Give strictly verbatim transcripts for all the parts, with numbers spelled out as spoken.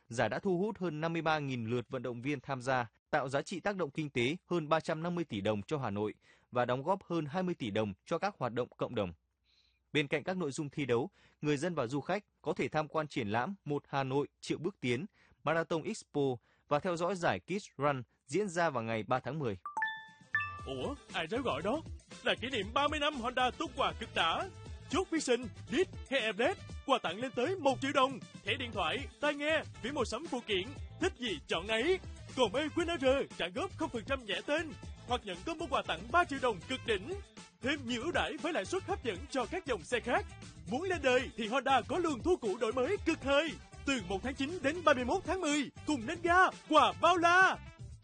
giải đã thu hút hơn năm mươi ba nghìn lượt vận động viên tham gia, tạo giá trị tác động kinh tế hơn ba trăm năm mươi tỷ đồng cho Hà Nội và đóng góp hơn hai mươi tỷ đồng cho các hoạt động cộng đồng. Bên cạnh các nội dung thi đấu, người dân và du khách có thể tham quan triển lãm Một Hà Nội triệu bước tiến, Marathon Expo và theo dõi giải Kids Run diễn ra vào ngày ba tháng mười. Ủa, ai réo gọi đó? Là kỷ niệm ba mươi năm Honda tung quà cực đã. Chốt phí sinh, đít hay Everest, quà tặng lên tới một triệu đồng. Thẻ điện thoại, tai nghe, phí mua sắm phụ kiện, thích gì chọn nấy. Còn mê quy rờ trả góp không phần trăm nhẹ tên, hoặc nhận combo quà tặng ba triệu đồng cực đỉnh. Thêm nhiều ưu đãi với lãi suất hấp dẫn cho các dòng xe khác. Muốn lên đời thì Honda có luồng thu cũ đổi mới cực hơi. Từ một tháng chín đến ba mươi mốt tháng mười, cùng lên ga, quà bao la.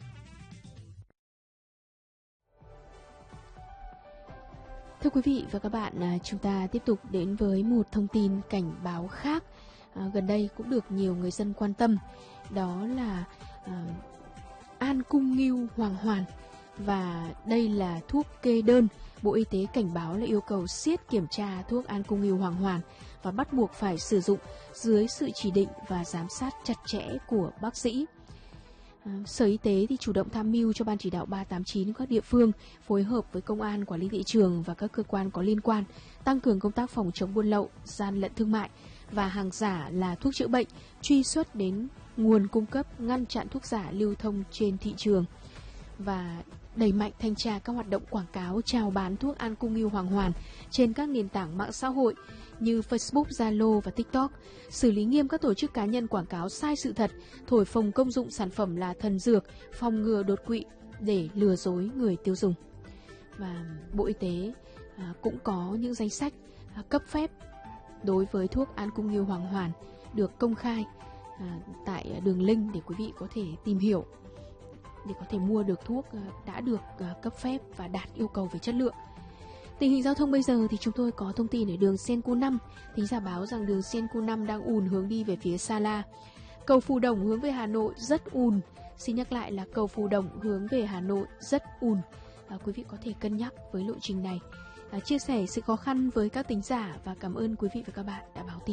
Thưa quý vị và các bạn, chúng ta tiếp tục đến với một thông tin cảnh báo khác à, gần đây cũng được nhiều người dân quan tâm. Đó là à, An Cung Ngưu Hoàng Hoàn. Và đây là thuốc kê đơn. Bộ Y tế cảnh báo là yêu cầu siết kiểm tra thuốc An Cung Ngưu Hoàng Hoàn và bắt buộc phải sử dụng dưới sự chỉ định và giám sát chặt chẽ của bác sĩ. À, Sở Y tế thì chủ động tham mưu cho Ban chỉ đạo ba tám chín các địa phương phối hợp với Công an, Quản lý thị trường và các cơ quan có liên quan tăng cường công tác phòng chống buôn lậu, gian lận thương mại và hàng giả là thuốc chữa bệnh, truy xuất đến nguồn cung cấp, ngăn chặn thuốc giả lưu thông trên thị trường và đẩy mạnh thanh tra các hoạt động quảng cáo chào bán thuốc An Cung Ngưu Hoàng Hoàn trên các nền tảng mạng xã hội như Facebook, Zalo và TikTok, xử lý nghiêm các tổ chức cá nhân quảng cáo sai sự thật, thổi phồng công dụng sản phẩm là thần dược, phòng ngừa đột quỵ để lừa dối người tiêu dùng. Và Bộ Y tế à, cũng có những danh sách à, cấp phép đối với thuốc An Cung Ngưu Hoàng Hoàn được công khai à, tại đường link để quý vị có thể tìm hiểu, để có thể mua được thuốc đã được cấp phép và đạt yêu cầu về chất lượng. Tình hình giao thông bây giờ thì chúng tôi có thông tin ở đường Senku năm. Thính giả báo rằng đường Senku năm đang ùn hướng đi về phía Sa La. Cầu Phù Đồng hướng về Hà Nội rất ùn. Xin nhắc lại là cầu Phù Đồng hướng về Hà Nội rất ùn. À, quý vị có thể cân nhắc với lộ trình này. À, chia sẻ sự khó khăn với các thính giả và cảm ơn quý vị và các bạn đã báo tin.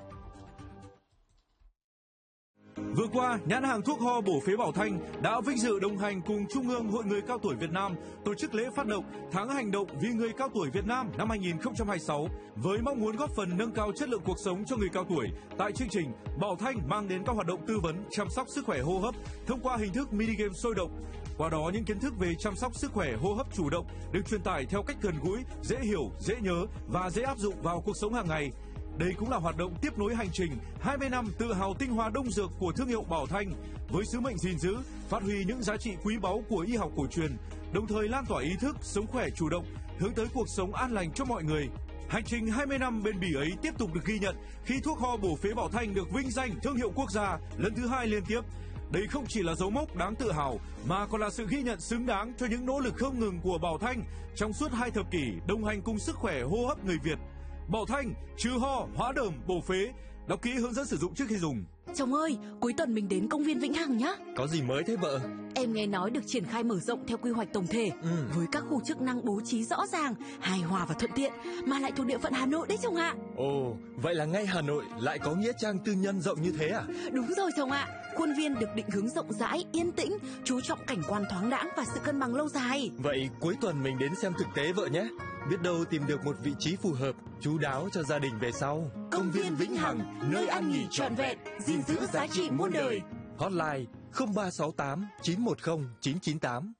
Vừa qua, nhãn hàng thuốc ho bổ phế Bảo Thanh đã vinh dự đồng hành cùng Trung ương Hội Người Cao Tuổi Việt Nam tổ chức lễ phát động Tháng Hành động vì Người Cao Tuổi Việt Nam năm hai nghìn không trăm hai mươi sáu với mong muốn góp phần nâng cao chất lượng cuộc sống cho người cao tuổi. Tại chương trình, Bảo Thanh mang đến các hoạt động tư vấn chăm sóc sức khỏe hô hấp thông qua hình thức mini game sôi động. Qua đó, những kiến thức về chăm sóc sức khỏe hô hấp chủ động được truyền tải theo cách gần gũi, dễ hiểu, dễ nhớ và dễ áp dụng vào cuộc sống hàng ngày. Đây cũng là hoạt động tiếp nối hành trình hai mươi năm tự hào tinh hoa đông dược của thương hiệu Bảo Thanh với sứ mệnh gìn giữ, phát huy những giá trị quý báu của y học cổ truyền, đồng thời lan tỏa ý thức sống khỏe chủ động, hướng tới cuộc sống an lành cho mọi người. Hành trình hai mươi năm bền bỉ ấy tiếp tục được ghi nhận khi thuốc ho bổ phế Bảo Thanh được vinh danh thương hiệu quốc gia lần thứ hai liên tiếp. Đây không chỉ là dấu mốc đáng tự hào mà còn là sự ghi nhận xứng đáng cho những nỗ lực không ngừng của Bảo Thanh trong suốt hai thập kỷ đồng hành cùng sức khỏe hô hấp người Việt. Bảo Thanh, trừ ho, hóa đờm, bổ phế. Đọc kỹ hướng dẫn sử dụng trước khi dùng. Chồng ơi, cuối tuần mình đến công viên Vĩnh Hằng nhá. Có gì mới thế vợ? Em nghe nói được triển khai mở rộng theo quy hoạch tổng thể, ừ. với các khu chức năng bố trí rõ ràng, hài hòa và thuận tiện, mà lại thuộc địa phận Hà Nội đấy chồng ạ. Ồ, vậy là ngay Hà Nội lại có nghĩa trang tư nhân rộng như thế à? Đúng rồi chồng ạ. Khuôn viên được định hướng rộng rãi, yên tĩnh, chú trọng cảnh quan thoáng đãng và sự cân bằng lâu dài. Vậy cuối tuần mình đến xem thực tế vợ nhé. Biết đâu tìm được một vị trí phù hợp, chú đáo cho gia đình về sau. Công viên Vĩnh Hằng, nơi ăn nghỉ trọn vẹn, gìn giữ giá trị muôn đời. Hotline không ba sáu tám chín một không chín chín tám.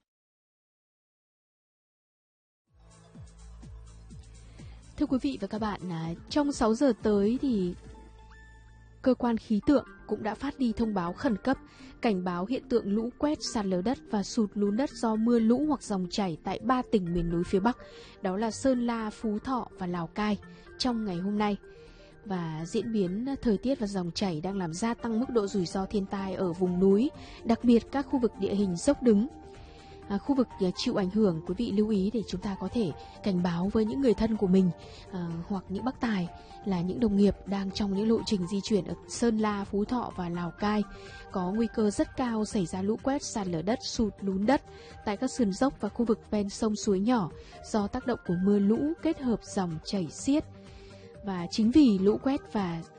Thưa quý vị và các bạn, trong sáu giờ tới thì cơ quan khí tượng cũng đã phát đi thông báo khẩn cấp cảnh báo hiện tượng lũ quét, sạt lở đất và sụt lún đất do mưa lũ hoặc dòng chảy tại ba tỉnh miền núi phía Bắc, đó là Sơn La, Phú Thọ và Lào Cai trong ngày hôm nay. Và diễn biến thời tiết và dòng chảy đang làm gia tăng mức độ rủi ro thiên tai ở vùng núi, đặc biệt các khu vực địa hình dốc đứng. À, khu vực à, chịu ảnh hưởng, quý vị lưu ý để chúng ta có thể cảnh báo với những người thân của mình à, hoặc những bác tài là những đồng nghiệp đang trong những lộ trình di chuyển ở Sơn La, Phú Thọ và Lào Cai có nguy cơ rất cao xảy ra lũ quét, sạt lở đất, sụt lún đất tại các sườn dốc và khu vực ven sông suối nhỏ do tác động của mưa lũ kết hợp dòng chảy xiết. Và chính vì lũ quét và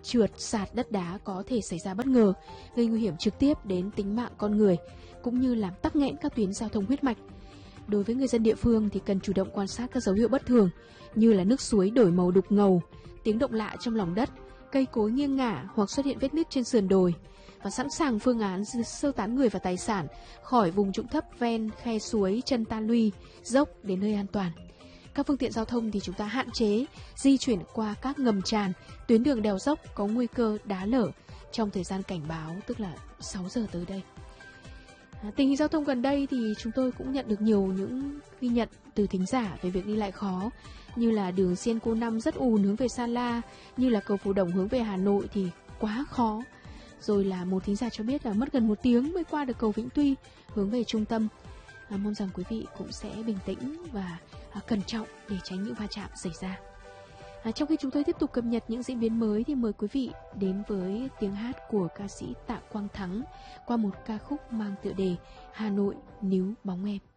trượt sạt đất đá có thể xảy ra bất ngờ, gây nguy hiểm trực tiếp đến tính mạng con người, cũng như làm tắc nghẽn các tuyến giao thông huyết mạch. Đối với người dân địa phương thì cần chủ động quan sát các dấu hiệu bất thường như là nước suối đổi màu đục ngầu, tiếng động lạ trong lòng đất, cây cối nghiêng ngả hoặc xuất hiện vết nứt trên sườn đồi, và sẵn sàng phương án sơ tán người và tài sản khỏi vùng trũng thấp ven khe suối, chân ta luy, dốc đến nơi an toàn. Các phương tiện giao thông thì chúng ta hạn chế di chuyển qua các ngầm tràn, tuyến đường đèo dốc có nguy cơ đá lở trong thời gian cảnh báo, tức là sáu giờ tới đây. À, tình hình giao thông gần đây thì chúng tôi cũng nhận được nhiều những ghi nhận từ thính giả về việc đi lại khó, như là đường Sienco năm rất ùn hướng về Sa La, như là cầu Phù Đồng hướng về Hà Nội thì quá khó. Rồi là một thính giả cho biết là mất gần một tiếng mới qua được cầu Vĩnh Tuy hướng về trung tâm. À, mong rằng quý vị cũng sẽ bình tĩnh và à, cẩn trọng để tránh những va chạm xảy ra. À, trong khi chúng tôi tiếp tục cập nhật những diễn biến mới thì mời quý vị đến với tiếng hát của ca sĩ Tạ Quang Thắng qua một ca khúc mang tựa đề Hà Nội níu bóng em.